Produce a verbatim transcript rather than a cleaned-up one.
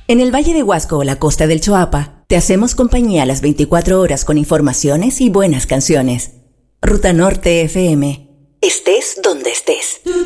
En el Valle de Huasco o la costa del Choapa, te hacemos compañía las veinticuatro horas con informaciones y buenas canciones. Ruta Norte F M. Estés donde estés.